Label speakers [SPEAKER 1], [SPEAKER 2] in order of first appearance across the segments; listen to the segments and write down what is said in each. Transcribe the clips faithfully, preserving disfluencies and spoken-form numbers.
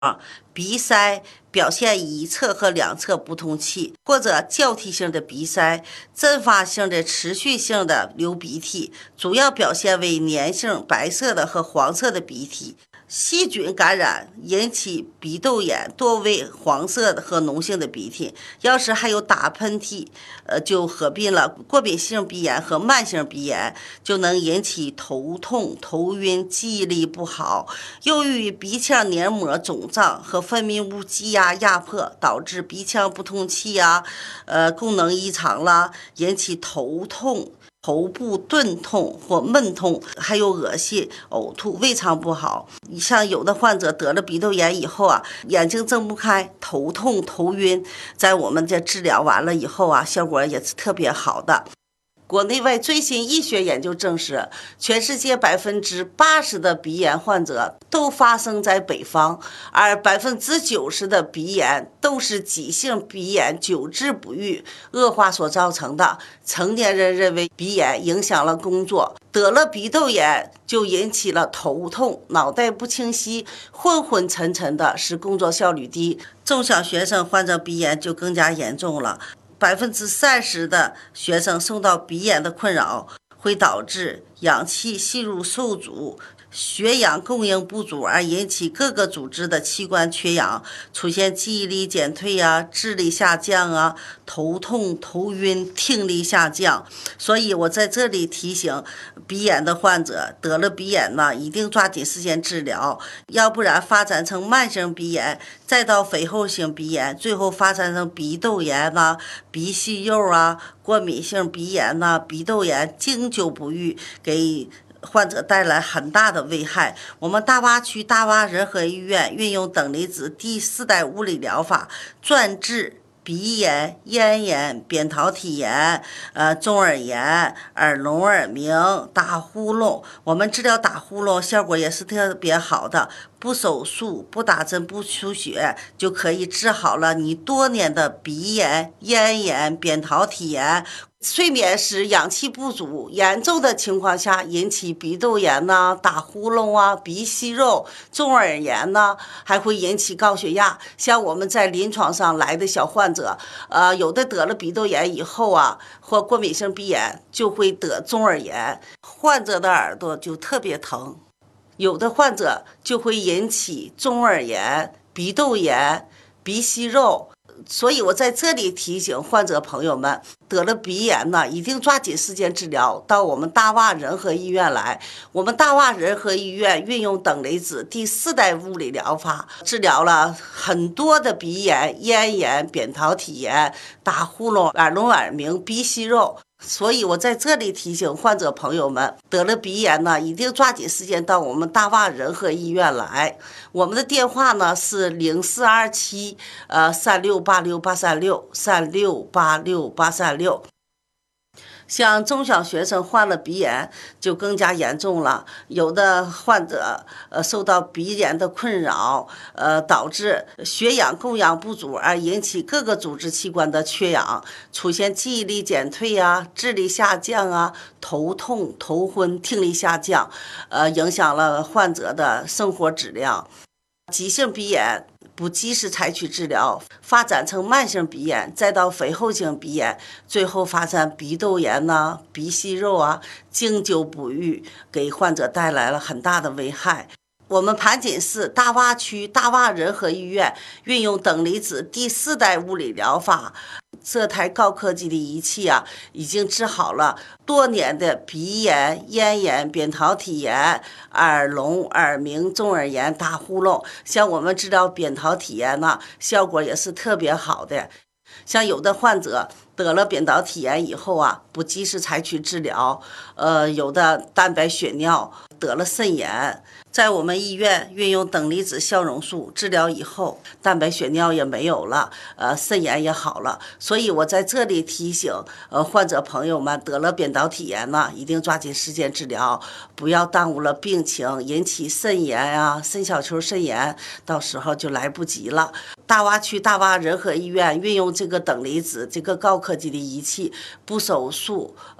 [SPEAKER 1] 鼻塞表现一侧和两侧不通气，或者交替性的鼻塞、阵发性的持续性的流鼻涕，主要表现为粘性白色的和黄色的鼻涕。细菌感染引起鼻窦炎，多为黄色的和脓性的鼻涕。要是还有打喷嚏，呃，就合并了过敏性鼻炎和慢性鼻炎，就能引起头痛、头晕、记忆力不好。由于鼻腔黏膜肿胀和分泌物积压压迫，导致鼻腔不通气呀、呃，功能异常啦，引起头痛。头部钝痛或闷痛，还有恶心、呕吐、胃肠不好。像有的患者得了鼻窦炎以后啊，眼睛睁不开，头痛、头晕，在我们这治疗完了以后啊，效果也是特别好的。国内外最新医学研究证实，全世界百分之八十的鼻炎患者都发生在北方，而百分之九十的鼻炎都是急性鼻炎久治不愈恶化所造成的。成年人认为鼻炎影响了工作，得了鼻窦炎就引起了头痛、脑袋不清晰、昏昏沉沉的，使工作效率低。中小学生患者鼻炎就更加严重了。百分之三十的学生受到鼻炎的困扰，会导致氧气吸入受阻，血氧供应不足，而引起各个组织的器官缺氧，出现记忆力减退啊、智力下降啊、头痛、头晕、听力下降。所以我在这里提醒鼻炎的患者，得了鼻炎呢，一定抓紧时间治疗，要不然发展成慢性鼻炎，再到肥厚性鼻炎，最后发展成鼻窦炎呐、鼻息肉啊、过敏性鼻炎呐、鼻窦炎，经久不愈，给患者带来很大的危害。我们大洼区大洼仁和医院运用等离子第四代物理疗法，专治鼻炎、咽炎、扁桃体炎、呃中耳炎、耳聋耳鸣、打呼噜。我们治疗打呼噜效果也是特别好的，不手术、不打针、不输血就可以治好了你多年的鼻炎、咽炎、扁桃体炎。睡眠时氧气不足，严重的情况下引起鼻窦炎呐、打呼噜啊、鼻息肉、中耳炎呐，还会引起高血压。像我们在临床上来的小患者，呃，有的得了鼻窦炎以后啊，或过敏性鼻炎，就会得中耳炎，患者的耳朵就特别疼。有的患者就会引起中耳炎、鼻窦炎、鼻息肉。所以我在这里提醒患者朋友们，得了鼻炎呢，一定抓紧时间治疗，到我们大洼仁和医院来。我们大洼仁和医院运用等离子第四代物理疗法，治疗了很多的鼻炎、咽炎、扁桃体炎、打呼噜、耳聋耳鸣、鼻息肉。所以我在这里提醒患者朋友们，得了鼻炎呢，一定抓紧时间到我们大洼仁和医院来。我们的电话呢是零四二七呃三六八六八三六三六八六八三六。像中小学生患了鼻炎就更加严重了，有的患者呃受到鼻炎的困扰，呃导致血氧供氧不足，而引起各个组织器官的缺氧，出现记忆力减退啊、智力下降啊、头痛、头昏、听力下降，呃影响了患者的生活质量。急性鼻炎不及时采取治疗，发展成慢性鼻炎，再到肥厚性鼻炎，最后发展鼻窦炎呐、鼻息肉啊，经久不愈，给患者带来了很大的危害。我们盘锦市大洼区大洼仁和医院运用等离子第四代物理疗法，这台高科技的仪器啊，已经治好了多年的鼻炎、咽炎、扁桃体炎、耳聋、耳鸣、中耳炎、打呼噜。像我们治疗扁桃体炎呢，效果也是特别好的。像有的患者得了扁桃体炎以后啊，不及时采取治疗，呃，有的蛋白血尿，得了肾炎，在我们医院运用等离子消融术治疗以后，蛋白血尿也没有了，呃，肾炎也好了。所以我在这里提醒，呃，患者朋友们得了扁桃体炎呢，一定抓紧时间治疗，不要耽误了病情，引起肾炎啊、肾小球肾炎，到时候就来不及了。大洼区大洼仁和医院运用这个等离子这个高科技的仪器，不手术，呃，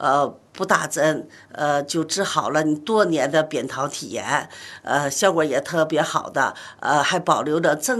[SPEAKER 1] 不打针，呃，就治好了你多年的扁桃体炎，呃，效果也特别好的，呃，还保留着正